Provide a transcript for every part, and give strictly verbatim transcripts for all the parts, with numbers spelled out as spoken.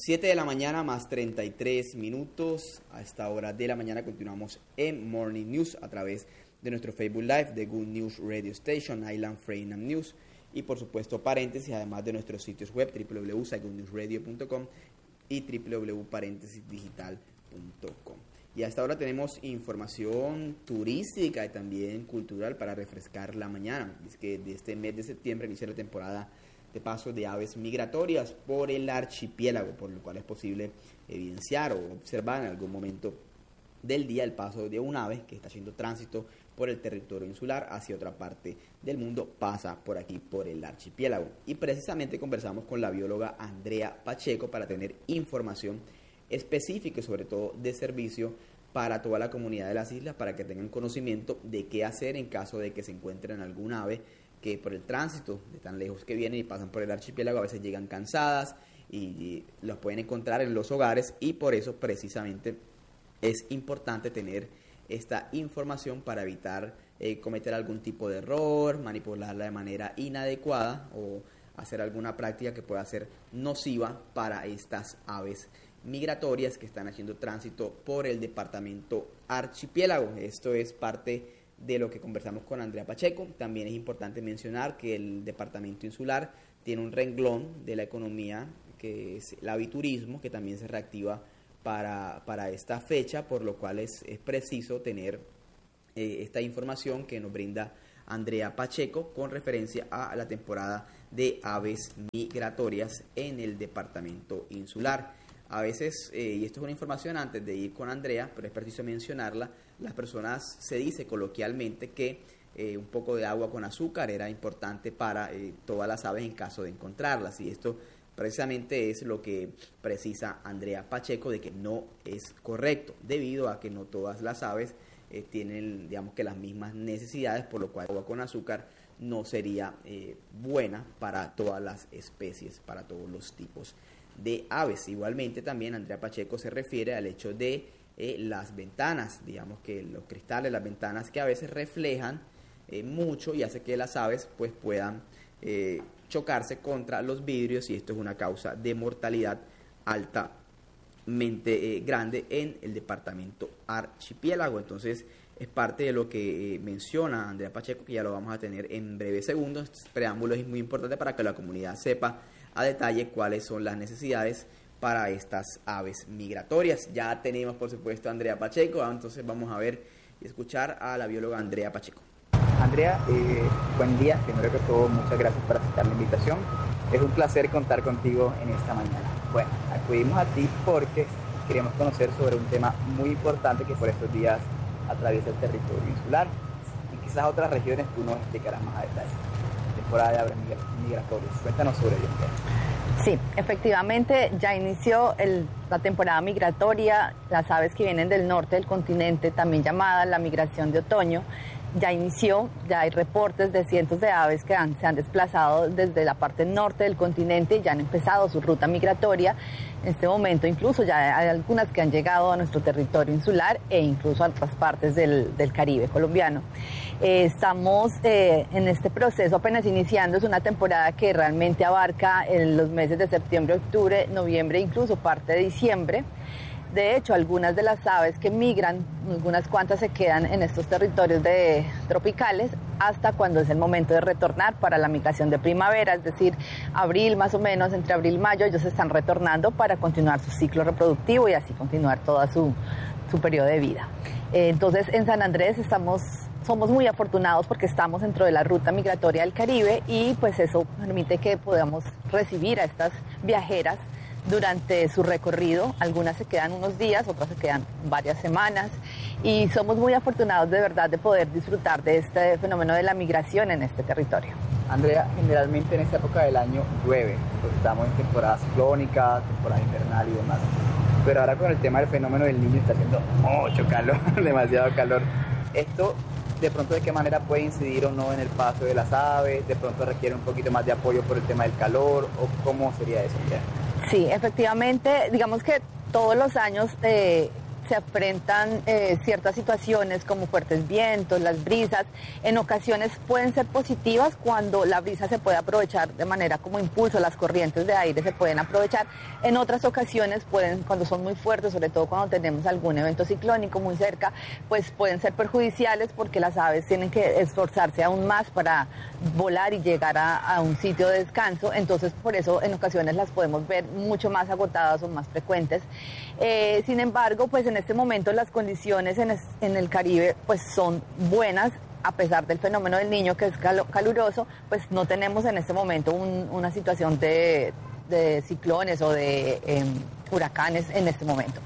siete de la mañana más treinta y tres minutos. A esta hora de la mañana continuamos en Morning News a través de nuestro Facebook Live de Good News Radio Station, Island Freedom News y por supuesto paréntesis, además de nuestros sitios web doble u doble u doble u punto saigon news radio punto com y doble u doble u doble u punto paréntesis digital punto com. Y hasta ahora tenemos información turística y también cultural para refrescar la mañana. Es que de este mes de septiembre inicia la temporada de paso de aves migratorias por el archipiélago, por lo cual es posible evidenciar o observar en algún momento del día el paso de un ave que está haciendo tránsito por el territorio insular hacia otra parte del mundo, pasa por aquí, por el archipiélago. Y precisamente conversamos con la bióloga Andrea Pacheco para tener información específica y sobre todo de servicio para toda la comunidad de las islas, para que tengan conocimiento de qué hacer en caso de que se encuentren algún ave que por el tránsito de tan lejos que vienen y pasan por el archipiélago a veces llegan cansadas y los pueden encontrar en los hogares, y por eso precisamente es importante tener esta información para evitar eh, cometer algún tipo de error, manipularla de manera inadecuada o hacer alguna práctica que pueda ser nociva para estas aves migratorias que están haciendo tránsito por el departamento archipiélago. Esto es parte de lo que conversamos con Andrea Pacheco. También es importante mencionar que el departamento insular tiene un renglón de la economía que es el aviturismo, que también se reactiva para, para esta fecha, por lo cual es, es preciso tener eh, esta información que nos brinda Andrea Pacheco con referencia a la temporada de aves migratorias en el departamento insular. A veces, eh, y esto es una información antes de ir con Andrea, pero es preciso mencionarla, las personas, se dice coloquialmente que eh, un poco de agua con azúcar era importante para eh, todas las aves en caso de encontrarlas, y esto precisamente es lo que precisa Andrea Pacheco, de que no es correcto, debido a que no todas las aves eh, tienen, digamos que las mismas necesidades, por lo cual agua con azúcar no sería eh, buena para todas las especies, para todos los tipos de aves. Igualmente también Andrea Pacheco se refiere al hecho de eh, las ventanas, digamos que los cristales, las ventanas que a veces reflejan eh, mucho y hace que las aves pues puedan eh, chocarse contra los vidrios, y esto es una causa de mortalidad altamente eh, grande en el departamento archipiélago. Entonces es parte de lo que eh, menciona Andrea Pacheco, que ya lo vamos a tener en breves segundos. Este preámbulo es muy importante para que la comunidad sepa a detalle cuáles son las necesidades para estas aves migratorias. Ya tenemos, por supuesto, a Andrea Pacheco, entonces vamos a ver y escuchar a la bióloga Andrea Pacheco. Andrea, eh, buen día. Primero que todo, muchas gracias por aceptar la invitación. Es un placer contar contigo en esta mañana. Bueno, acudimos a ti porque queremos conocer sobre un tema muy importante que por estos días atraviesa el territorio insular y quizás otras regiones tú nos explicarás más a detalle. Temporada de aves migratorias. Cuéntanos sobre ello. Sí, efectivamente ya inició el, la temporada migratoria. Las aves que vienen del norte del continente, también llamada la migración de otoño, ya inició. Ya hay reportes de cientos de aves que han, se han desplazado desde la parte norte del continente y ya han empezado su ruta migratoria. En este momento incluso ya hay algunas que han llegado a nuestro territorio insular e incluso a otras partes del, del Caribe colombiano. Eh, estamos eh, en este proceso apenas iniciando. Es una temporada que realmente abarca en los meses de septiembre, octubre, noviembre e incluso parte de diciembre. De hecho, algunas de las aves que migran, algunas cuantas se quedan en estos territorios de, tropicales hasta cuando es el momento de retornar para la migración de primavera, es decir, abril más o menos, entre abril y mayo, ellos están retornando para continuar su ciclo reproductivo y así continuar toda su, su periodo de vida. Eh, entonces, en San Andrés estamos... Somos muy afortunados porque estamos dentro de la ruta migratoria del Caribe y pues eso permite que podamos recibir a estas viajeras durante su recorrido. Algunas se quedan unos días, otras se quedan varias semanas, y somos muy afortunados de verdad de poder disfrutar de este fenómeno de la migración en este territorio. Andrea, generalmente en esta época del año llueve, pues estamos en temporada ciclónica, temporada invernal y demás, pero ahora con el tema del fenómeno del Niño está haciendo mucho calor, demasiado calor. Esto de pronto de qué manera puede incidir o no en el paso de las aves, de pronto requiere un poquito más de apoyo por el tema del calor, o cómo sería eso. Sí, efectivamente, digamos que todos los años eh, se enfrentan eh, ciertas situaciones como fuertes vientos, las brisas. En ocasiones pueden ser positivas cuando la brisa se puede aprovechar de manera como impulso, las corrientes de aire se pueden aprovechar. En otras ocasiones pueden, cuando son muy fuertes, sobre todo cuando tenemos algún evento ciclónico muy cerca, pues pueden ser perjudiciales porque las aves tienen que esforzarse aún más para volar y llegar a, a un sitio de descanso. Entonces por eso en ocasiones las podemos ver mucho más agotadas o más frecuentes. Eh, sin embargo, pues en este momento las condiciones en, es, en el Caribe pues son buenas. A pesar del fenómeno del Niño, que es cal caluroso, pues no tenemos en este momento un, una situación de, de ciclones o de eh, huracanes en este momento.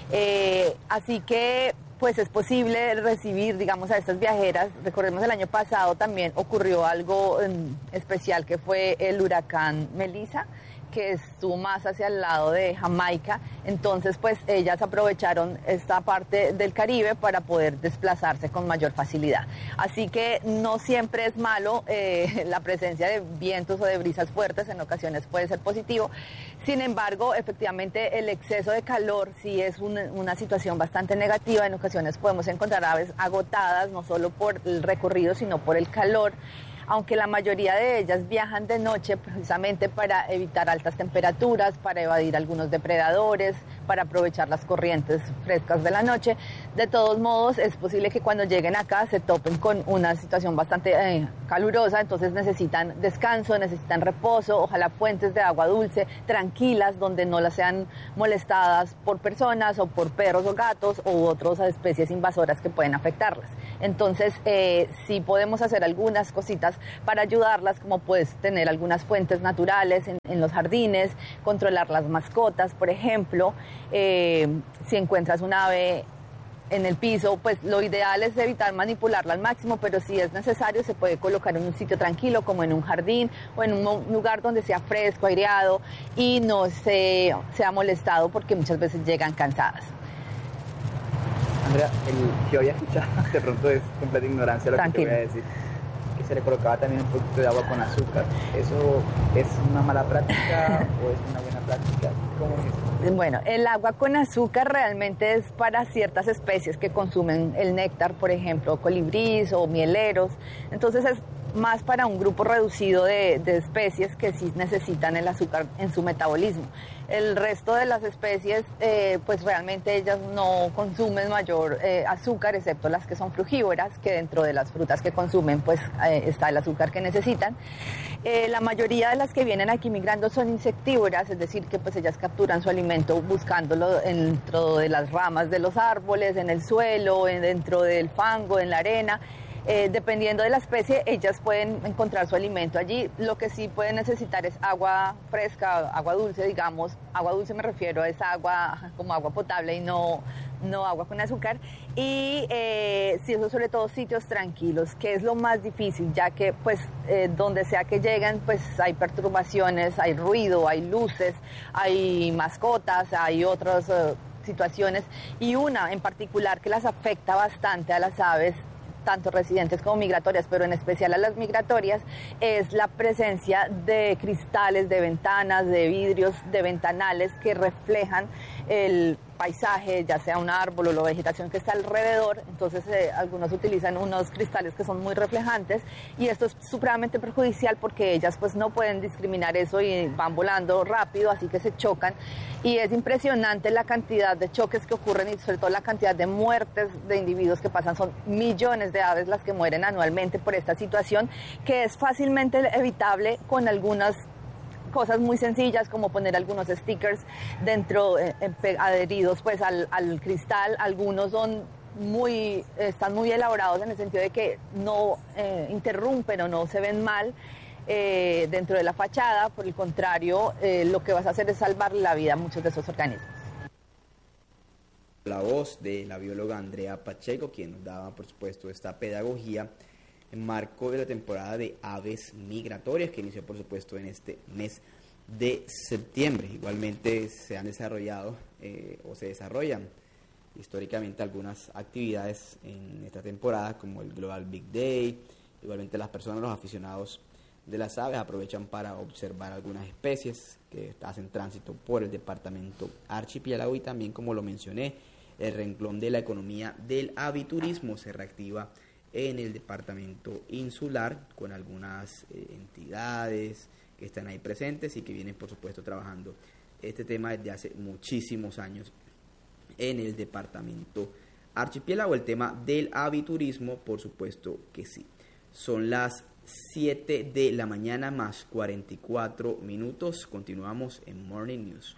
Eh, así que pues es posible recibir, digamos, a estas viajeras. Recordemos el año pasado también ocurrió algo eh, especial, que fue el huracán Melissa, que estuvo más hacia el lado de Jamaica. Entonces pues ellas aprovecharon esta parte del Caribe para poder desplazarse con mayor facilidad. Así que no siempre es malo eh, la presencia de vientos o de brisas fuertes, en ocasiones puede ser positivo. Sin embargo, efectivamente el exceso de calor sí es un, una situación bastante negativa. En ocasiones podemos encontrar aves agotadas, no solo por el recorrido, sino por el calor. Aunque la mayoría de ellas viajan de noche precisamente para evitar altas temperaturas, para evadir algunos depredadores, para aprovechar las corrientes frescas de la noche. De todos modos, es posible que cuando lleguen acá se topen con una situación bastante eh, calurosa, entonces necesitan descanso, necesitan reposo, ojalá fuentes de agua dulce, tranquilas, donde no las sean molestadas por personas o por perros o gatos u otras especies invasoras que pueden afectarlas. Entonces, eh, sí podemos hacer algunas cositas para ayudarlas, como puedes tener algunas fuentes naturales en, en los jardines, controlar las mascotas, por ejemplo. Eh, si encuentras un ave en el piso, pues lo ideal es evitar manipularla al máximo, pero si es necesario se puede colocar en un sitio tranquilo, como en un jardín o en un lugar donde sea fresco, aireado y no se, sea molestado, porque muchas veces llegan cansadas. Andrea, el, yo había escuchado, de pronto es completa ignorancia lo Tranquilo. que te voy a decir, que se le colocaba también un poquito de agua con azúcar. ¿Eso es una mala práctica o es una buena práctica? ¿Cómo es eso? Bueno, el agua con azúcar realmente es para ciertas especies que consumen el néctar, por ejemplo, colibríes o mieleros. Entonces es más para un grupo reducido de, de especies que sí necesitan el azúcar en su metabolismo. El resto de las especies, eh, pues realmente ellas no consumen mayor eh, azúcar, excepto las que son frugívoras, que dentro de las frutas que consumen pues eh, está el azúcar que necesitan. Eh, la mayoría de las que vienen aquí migrando son insectívoras, es decir, que pues ellas capturan su alimento buscándolo dentro de las ramas de los árboles, en el suelo, en, dentro del fango, en la arena. Eh, dependiendo de la especie, ellas pueden encontrar su alimento allí. Lo que sí pueden necesitar es agua fresca, agua dulce, digamos. Agua dulce me refiero a esa agua como agua potable y no, no agua con azúcar. Y eh, sí, eso sobre todo sitios tranquilos, que es lo más difícil, ya que pues eh, donde sea que llegan, pues hay perturbaciones, hay ruido, hay luces, hay mascotas, hay otras uh, situaciones. Y una en particular que las afecta bastante a las aves, tanto residentes como migratorias, pero en especial a las migratorias, es la presencia de cristales, de ventanas, de vidrios, de ventanales que reflejan el paisaje, ya sea un árbol o la vegetación que está alrededor. Entonces eh, algunos utilizan unos cristales que son muy reflejantes y esto es supremamente perjudicial porque ellas pues no pueden discriminar eso y van volando rápido, así que se chocan. Y es impresionante la cantidad de choques que ocurren y sobre todo la cantidad de muertes de individuos que pasan. Son millones de aves las que mueren anualmente por esta situación, que es fácilmente evitable con algunas cosas muy sencillas, como poner algunos stickers dentro, eh, adheridos pues al, al cristal. Algunos son muy, están muy elaborados en el sentido de que no eh, interrumpen o no se ven mal eh, dentro de la fachada. Por el contrario, eh, lo que vas a hacer es salvarle la vida a muchos de esos organismos. La voz de la bióloga Andrea Pacheco, quien nos daba, por supuesto, esta pedagogía en marco de la temporada de aves migratorias que inició, por supuesto, en este mes de septiembre. Igualmente se han desarrollado eh, o se desarrollan históricamente algunas actividades en esta temporada, como el Global Big Day. Igualmente las personas, los aficionados de las aves, aprovechan para observar algunas especies que hacen tránsito por el departamento archipiélago y también, como lo mencioné, el renglón de la economía del aviturismo se reactiva en el departamento insular con algunas eh, entidades que están ahí presentes y que vienen, por supuesto, trabajando este tema desde hace muchísimos años en el departamento archipiélago. El tema del aviturismo, por supuesto que sí. Son las siete de la mañana más cuarenta y cuatro minutos. Continuamos en Morning News.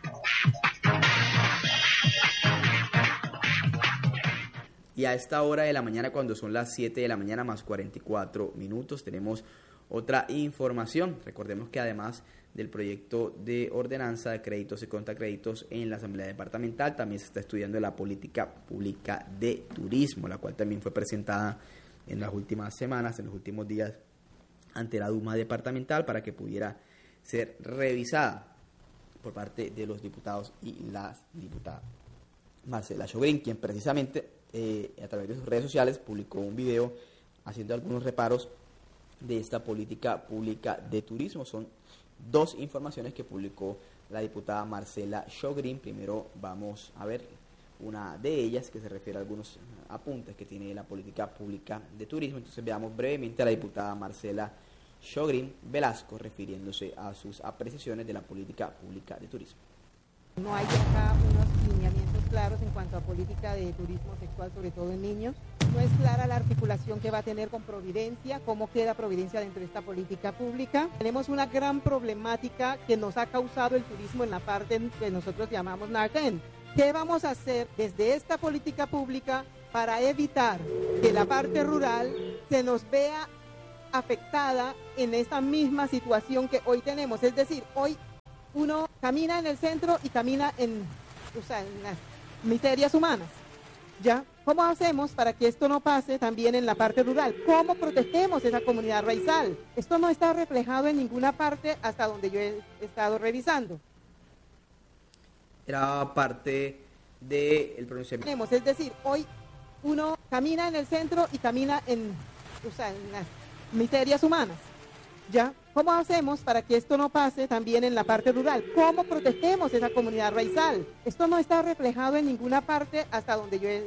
Y a esta hora de la mañana, cuando son las siete de la mañana más cuarenta y cuatro minutos, tenemos otra información. Recordemos que además del proyecto de ordenanza de créditos y contracréditos en la Asamblea Departamental, también se está estudiando la política pública de turismo, la cual también fue presentada en las últimas semanas, en los últimos días, ante la Duma Departamental para que pudiera ser revisada por parte de los diputados y las diputadas. Marcela Shogrin, quien precisamente eh, a través de sus redes sociales publicó un video haciendo algunos reparos de esta política pública de turismo. Son dos informaciones que publicó la diputada Marcela Shogrin. Primero vamos a ver una de ellas que se refiere a algunos apuntes que tiene la política pública de turismo. Entonces veamos brevemente a la diputada Marcela Shogrin Velasco refiriéndose a sus apreciaciones de la política pública de turismo. No hay acá unos lineamientos claros en cuanto a política de turismo sexual, sobre todo en niños. No es clara la articulación que va a tener con Providencia, cómo queda Providencia dentro de esta política pública. Tenemos una gran problemática que nos ha causado el turismo en la parte que nosotros llamamos Narten. ¿Qué vamos a hacer desde esta política pública para evitar que la parte rural se nos vea afectada en esta misma situación que hoy tenemos? Es decir, hoy uno camina en el centro y camina en, o sea, en las miserias humanas, ¿ya? ¿Cómo hacemos para que esto no pase también en la parte rural? ¿Cómo protegemos esa comunidad raizal? Esto no está reflejado en ninguna parte hasta donde yo he estado revisando. Era parte del pronunciamiento. Es decir, hoy uno camina en el centro y camina en, o sea, en las miserias humanas, ¿ya? ¿Cómo hacemos para que esto no pase también en la parte rural? ¿Cómo protegemos esa comunidad raizal? Esto no está reflejado en ninguna parte hasta donde yo he